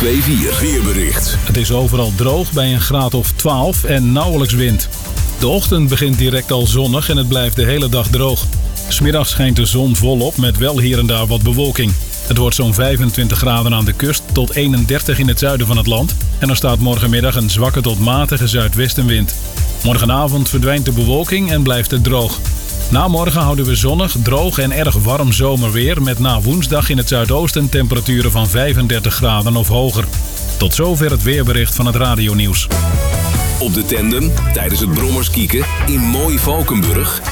102.4 weerbericht. Het is overal droog bij een graad of 12 en nauwelijks wind. De ochtend begint direct al zonnig en het blijft de hele dag droog. 'S Middags schijnt de zon volop met wel hier en daar wat bewolking. Het wordt zo'n 25 graden aan de kust tot 31 in het zuiden van het land. En er staat morgenmiddag een zwakke tot matige zuidwestenwind. Morgenavond verdwijnt de bewolking en blijft het droog. Na morgen houden we zonnig, droog en erg warm zomerweer met na woensdag in het zuidoosten temperaturen van 35 graden of hoger. Tot zover het weerbericht van het radionieuws. Op de tandem, tijdens het brommerskieken in mooi Valkenburg